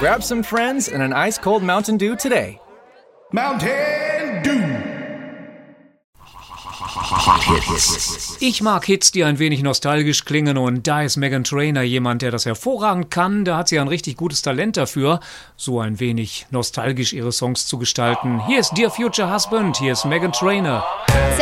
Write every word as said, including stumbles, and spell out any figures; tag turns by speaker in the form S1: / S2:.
S1: Grab some friends and an ice-cold Mountain Dew today.
S2: Mountain Dew.
S3: Ich mag Hits, die ein wenig nostalgisch klingen, und da ist Meghan Trainor jemand, der das hervorragend kann. Da hat sie ein richtig gutes Talent dafür, so ein wenig nostalgisch ihre Songs zu gestalten. Hier ist Dear Future Husband, hier ist Meghan Trainor.